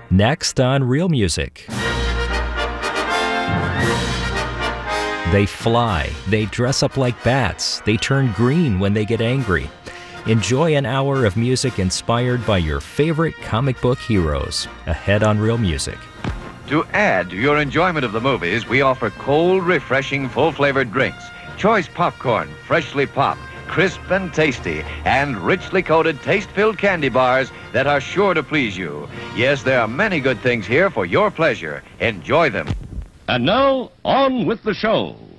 Next on Real Music. They fly, they dress up like bats, they turn green when they get angry. Enjoy an hour of music inspired by your favorite comic book heroes. Ahead on Real Music. To add to your enjoyment of the movies, we offer cold, refreshing, full-flavored drinks, choice popcorn, freshly popped, crisp and tasty, and richly coated, taste-filled candy bars that are sure to please you. Yes, there are many good things here for your pleasure. Enjoy them. And now, on with the show.